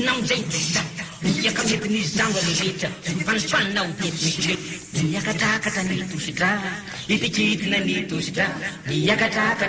não jeito Dia kami tunizang walita Pan na upit miklik Dia kata-kata nito sida Itikit na nito sida Dia kata